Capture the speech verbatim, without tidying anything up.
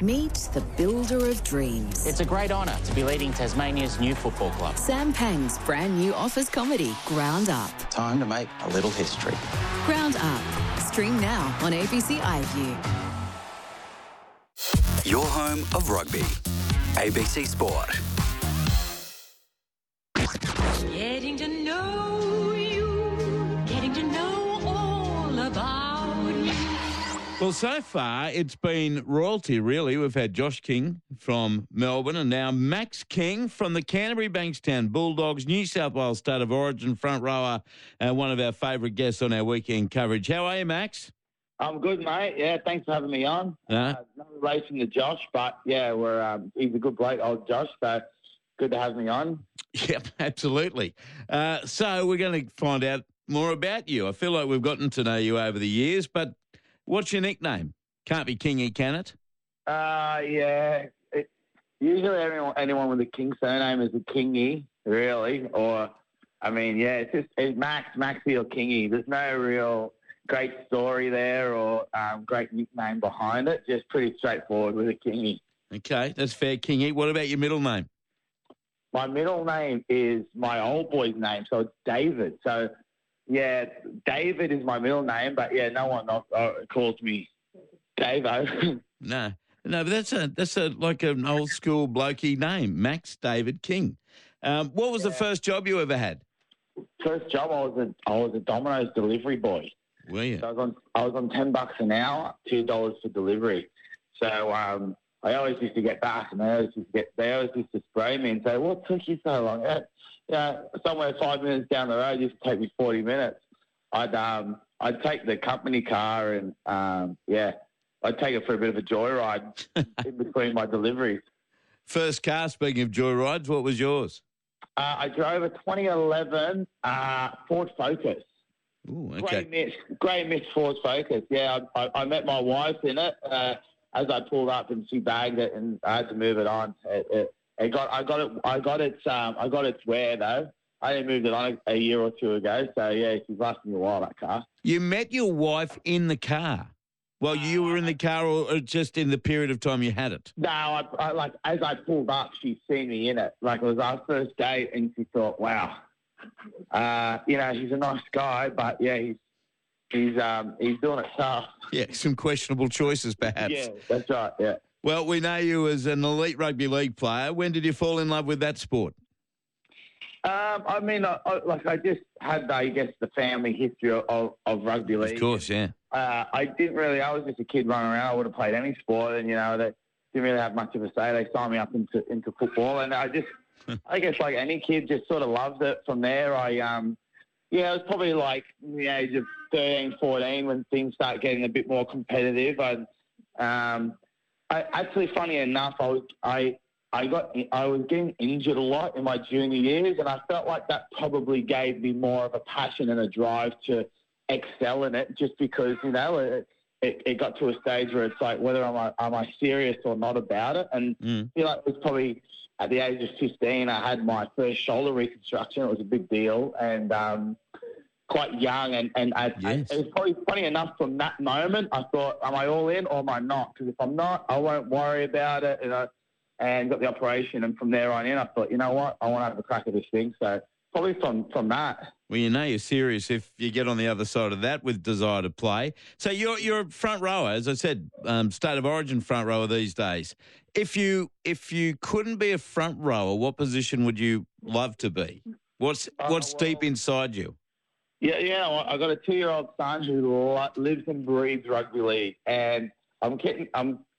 Meet the builder of dreams. It's a great honour to be leading Tasmania's new football club. Sam Pang's brand new office comedy, Ground Up. Time to make a little history. Ground Up. Stream now on A B C iView. Your home of rugby. A B C Sport. Getting to know you, getting to know all about you. Well, so far it's been royalty, really. We've had Josh King from Melbourne and now Max King from the Canterbury Bankstown Bulldogs, New South Wales State of Origin front rower, and one of our favourite guests on our weekend coverage. How are you, Max? I'm good, mate. Yeah, thanks for having me on. Uh, Uh, no relation to Josh, but yeah, we're um, he's a good bloke, old Josh. So good to have me on. Yep, absolutely. Uh, so we're going to find out more about you. I feel like we've gotten to know you over the years, but what's your nickname? Can't be Kingy, can it? Uh, yeah. It, usually, anyone, anyone with a King surname is a Kingy, really. Or, I mean, yeah, it's just it's Max, Maxie or Kingy. There's no real great story there or um, great nickname behind it. Just pretty straightforward with a Kingy. Okay, that's fair, Kingy. What about your middle name? My middle name is my old boy's name, so it's David. So, yeah, David is my middle name, but yeah, no one uh, calls me Davo. No, no, but that's a that's a like an old school blokey name, Max David King. Um, what was Yeah. the first job you ever had? First job, I was a I was a Domino's delivery boy. Were you? So I was on I was on ten bucks an hour, two dollars for delivery. So um, I always used to get back, and they always used to get they always used to spray me and say, "What took you so long?" Yeah, yeah, somewhere five minutes down the road used to take me forty minutes. I'd um I'd take the company car and um yeah, I'd take it for a bit of a joyride in between my deliveries. First car, speaking of joyrides, what was yours? Uh, I drove a twenty eleven uh, Ford Focus. Ooh, Grey okay. mist, grey mist Ford Focus. Yeah, I, I, I met my wife in it uh, as I pulled up, and she bagged it, and I had to move it on. It, it, it got, I got it, I got its, um, I got its wear though. I only moved it on a, a year or two ago, so yeah, she's lasting me a while, that car. You met your wife in the car. Well, you were in the car, or, or just in the period of time you had it. No, I, I like as I pulled up, she'd seen me in it. Like it was our first date, and she thought, "Wow, uh, you know, he's a nice guy, but yeah, he's he's um he's doing it tough." Yeah, some questionable choices, perhaps. Yeah, that's right. Yeah. Well, we know you as an elite rugby league player. When did you fall in love with that sport? Um, I mean, I, I, like I just had, I guess, the family history of, of rugby league. Of course, yeah. Uh, I didn't really. I was just a kid running around. I would have played any sport, and you know, they didn't really have much of a say. They signed me up into into football, and I just, I guess, like any kid, just sort of loved it. From there, I um, yeah, it was probably like the age of thirteen, fourteen when things start getting a bit more competitive. And um, I actually, funny enough, I was I. I got I was getting injured a lot in my junior years, and I felt like that probably gave me more of a passion and a drive to excel in it. Just because you know it, it, it got to a stage where it's like, whether am I am I serious or not about it? And Mm. I feel like it was probably at the age of fifteen, I had my first shoulder reconstruction. It was a big deal, and um, quite young, and and I, Yes. I, it was probably funny enough. From that moment, I thought, am I all in or am I not? Because if I'm not, I won't worry about it. You know. And got the operation, and from there on in, I thought, you know what, I want to have a crack at this thing. So probably from, from that. Well, you know you're serious if you get on the other side of that with desire to play. So you're you're a front rower, as I said, um, state of origin front rower these days. If you if you couldn't be a front rower, what position would you love to be? What's Uh, what's well- deep inside you? Yeah, yeah. Well, I got a two-year-old son who li- lives and breathes rugby league, and I'm getting, I'm